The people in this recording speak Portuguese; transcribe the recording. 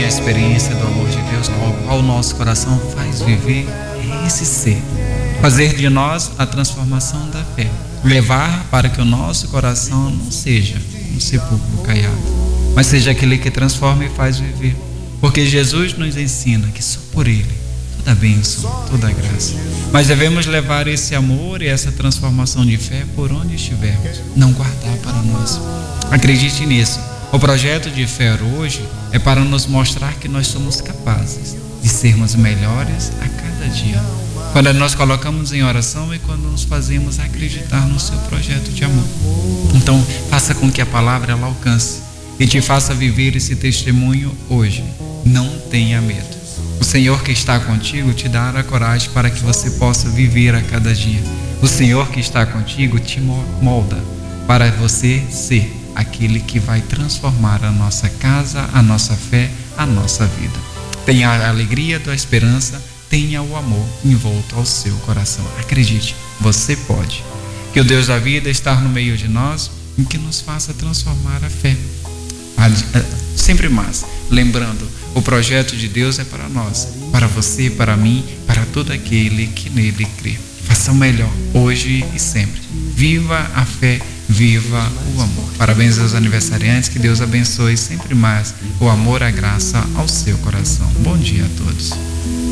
a experiência do amor de Deus com o qual o nosso coração faz viver é esse ser. Fazer de nós a transformação da fé. Levar para que o nosso coração não seja um sepulcro caiado, mas seja aquele que transforma e faz viver. Porque Jesus nos ensina que só por Ele toda bênção, toda graça. Mas devemos levar esse amor e essa transformação de fé por onde estivermos, não guardar para nós. Acredite nisso. O projeto de fé hoje é para nos mostrar que nós somos capazes de sermos melhores a cada dia. Quando nós colocamos em oração e quando nos fazemos acreditar no seu projeto de amor. Então, faça com que a palavra ela alcance e te faça viver esse testemunho hoje. Não tenha medo. O Senhor que está contigo te dará coragem para que você possa viver a cada dia. O Senhor que está contigo te molda para você ser aquele que vai transformar a nossa casa, a nossa fé, a nossa vida. Tenha a alegria da esperança, tenha o amor envolto ao seu coração. Acredite, você pode. Que o Deus da vida está no meio de nós e que nos faça transformar a fé. Sempre mais, lembrando, o projeto de Deus é para nós, para você, para mim, para todo aquele que nele crê. Faça o melhor, hoje e sempre. Viva a fé, viva o amor. Parabéns aos aniversariantes, que Deus abençoe sempre mais o amor, a graça ao seu coração. Bom dia a todos.